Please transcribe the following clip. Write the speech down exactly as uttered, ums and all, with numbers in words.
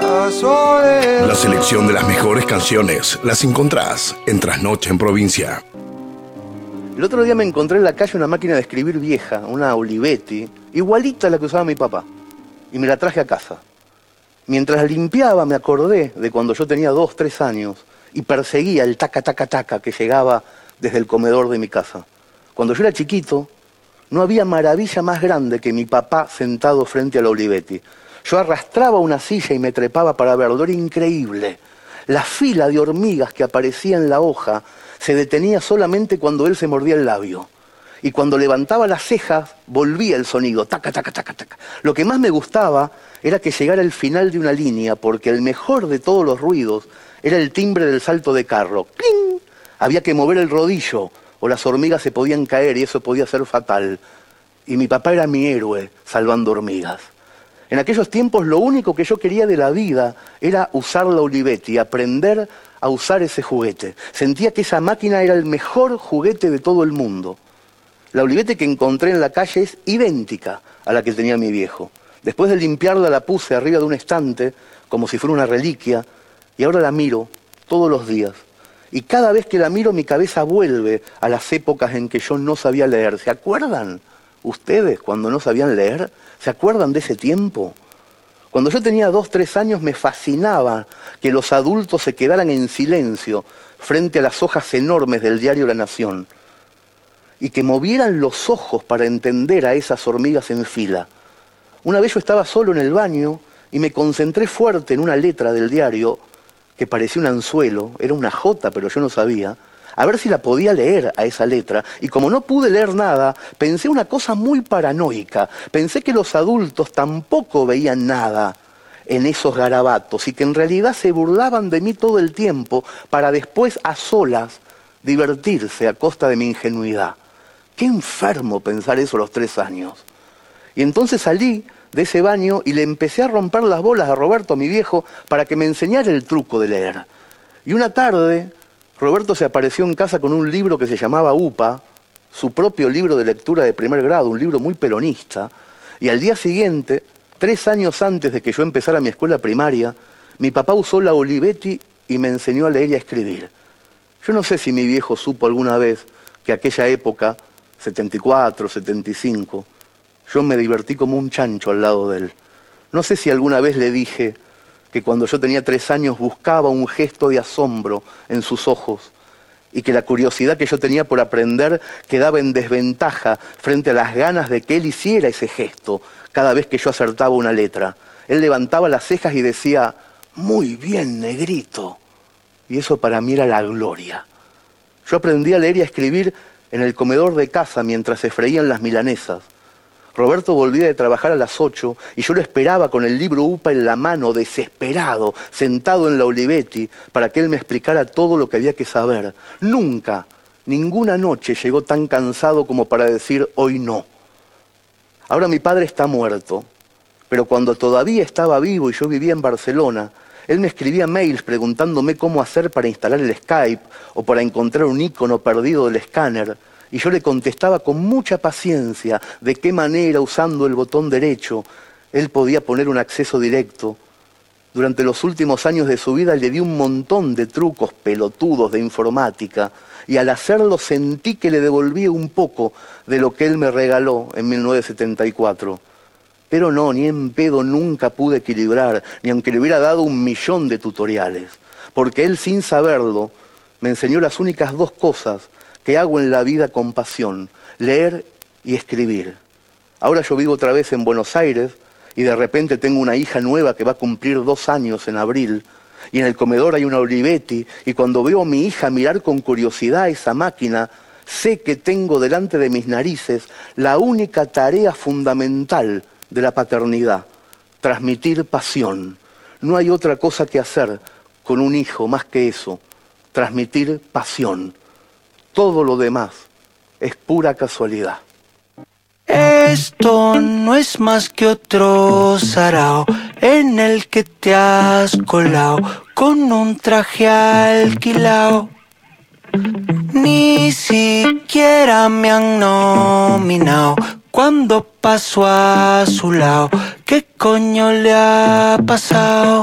La selección de las mejores canciones las encontrás en Trasnoche en Provincia. El otro día me encontré en la calle una máquina de escribir vieja, una Olivetti, igualita a la que usaba mi papá, y me la traje a casa. Mientras la limpiaba me acordé de cuando yo tenía dos, tres años y perseguía el taca, taca, taca que llegaba desde el comedor de mi casa. Cuando yo era chiquito, no había maravilla más grande que mi papá sentado frente a la Olivetti. Yo arrastraba una silla y me trepaba para verlo, era increíble. La fila de hormigas que aparecía en la hoja se detenía solamente cuando él se mordía el labio. Y cuando levantaba las cejas, volvía el sonido, taca, taca, taca, taca. Lo que más me gustaba era que llegara el final de una línea, porque el mejor de todos los ruidos era el timbre del salto de carro. ¡Cling! Había que mover el rodillo, o las hormigas se podían caer y eso podía ser fatal. Y mi papá era mi héroe, salvando hormigas. En aquellos tiempos lo único que yo quería de la vida era usar la Olivetti, aprender a usar ese juguete. Sentía que esa máquina era el mejor juguete de todo el mundo. La Olivetti que encontré en la calle es idéntica a la que tenía mi viejo. Después de limpiarla la puse arriba de un estante, como si fuera una reliquia, y ahora la miro todos los días. Y cada vez que la miro mi cabeza vuelve a las épocas en que yo no sabía leer. ¿Se acuerdan ustedes cuando no sabían leer? ¿Se acuerdan de ese tiempo? Cuando yo tenía dos, tres años me fascinaba que los adultos se quedaran en silencio frente a las hojas enormes del diario La Nación y que movieran los ojos para entender a esas hormigas en fila. Una vez yo estaba solo en el baño y me concentré fuerte en una letra del diario que parecía un anzuelo, era una jota, pero yo no sabía, a ver si la podía leer a esa letra. Y como no pude leer nada, pensé una cosa muy paranoica. Pensé que los adultos tampoco veían nada en esos garabatos y que en realidad se burlaban de mí todo el tiempo para después a solas divertirse a costa de mi ingenuidad. Qué enfermo pensar eso a los tres años. Y entonces salí de ese baño y le empecé a romper las bolas a Roberto, mi viejo, para que me enseñara el truco de leer. Y una tarde Roberto se apareció en casa con un libro que se llamaba UPA, su propio libro de lectura de primer grado, un libro muy peronista, y al día siguiente, tres años antes de que yo empezara mi escuela primaria, mi papá usó la Olivetti y me enseñó a leer y a escribir. Yo no sé si mi viejo supo alguna vez que aquella época, setenta y cuatro, setenta y cinco, yo me divertí como un chancho al lado de él. No sé si alguna vez le dije que cuando yo tenía tres años buscaba un gesto de asombro en sus ojos y que la curiosidad que yo tenía por aprender quedaba en desventaja frente a las ganas de que él hiciera ese gesto cada vez que yo acertaba una letra. Él levantaba las cejas y decía, muy bien, negrito. Y eso para mí era la gloria. Yo aprendí a leer y a escribir en el comedor de casa mientras se freían las milanesas. Roberto volvía de trabajar a las ocho y yo lo esperaba con el libro UPA en la mano, desesperado, sentado en la Olivetti, para que él me explicara todo lo que había que saber. Nunca, ninguna noche llegó tan cansado como para decir hoy no. Ahora mi padre está muerto, pero cuando todavía estaba vivo y yo vivía en Barcelona, él me escribía mails preguntándome cómo hacer para instalar el Skype o para encontrar un icono perdido del escáner. Y yo le contestaba con mucha paciencia de qué manera, usando el botón derecho, él podía poner un acceso directo. Durante los últimos años de su vida le di un montón de trucos pelotudos de informática y al hacerlo sentí que le devolvía un poco de lo que él me regaló en mil novecientos setenta y cuatro. Pero no, ni en pedo nunca pude equilibrar, ni aunque le hubiera dado un millón de tutoriales. Porque él, sin saberlo, me enseñó las únicas dos cosas que hago en la vida con pasión, leer y escribir. Ahora yo vivo otra vez en Buenos Aires y de repente tengo una hija nueva que va a cumplir dos años en abril y en el comedor hay una Olivetti y cuando veo a mi hija mirar con curiosidad esa máquina, sé que tengo delante de mis narices la única tarea fundamental de la paternidad, transmitir pasión. No hay otra cosa que hacer con un hijo más que eso, transmitir pasión. Todo lo demás es pura casualidad. Esto no es más que otro sarao en el que te has colado con un traje alquilao. Ni siquiera me han nominado cuando paso a su lado. ¿Qué coño le ha pasado?